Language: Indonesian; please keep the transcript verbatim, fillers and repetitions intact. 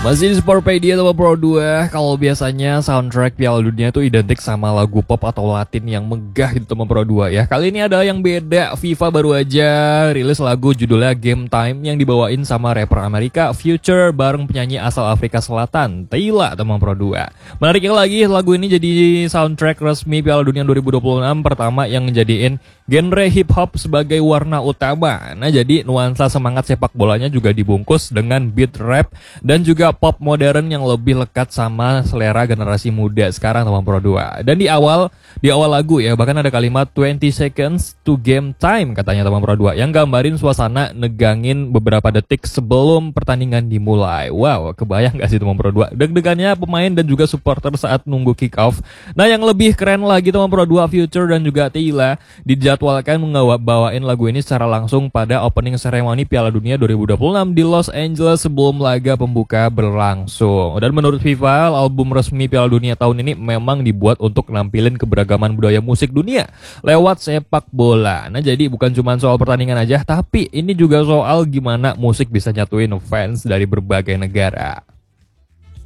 Masih di Sportpedia Teman Pro dua. Kalau biasanya soundtrack Piala Dunia itu identik sama lagu pop atau Latin yang megah gitu Teman Pro dua ya. Kali ini ada yang beda. FIFA baru aja rilis lagu judulnya Game Time yang dibawain sama rapper Amerika Future bareng penyanyi asal Afrika Selatan Tyla Teman Pro dua. Menariknya lagi, lagu ini jadi soundtrack resmi Piala Dunia dua ribu dua puluh enam pertama yang ngejadiin genre hip hop sebagai warna utama. Nah, jadi nuansa semangat sepak bolanya juga dibungkus dengan beat rap dan juga pop modern yang lebih lekat sama selera generasi muda sekarang Teman Pro dua. Dan di awal di awal lagu ya, bahkan ada kalimat twenty seconds to game time katanya Teman Pro dua yang gambarin suasana negangin beberapa detik sebelum pertandingan dimulai. Wow, kebayang gak sih Teman Pro dua? Deg-degannya pemain dan juga supporter saat nunggu kick off. Nah, yang lebih keren lagi Teman Pro dua, Future dan juga Tyla dijadwalkan bawain lagu ini secara langsung pada opening ceremony Piala Dunia dua ribu dua puluh enam di Los Angeles sebelum laga pembuka berlangsung. Dan menurut FIFA, album resmi Piala Dunia tahun ini memang dibuat untuk nampilin keberagaman budaya musik dunia lewat sepak bola. Nah, jadi bukan cuma soal pertandingan aja, tapi ini juga soal gimana musik bisa nyatuin fans dari berbagai negara.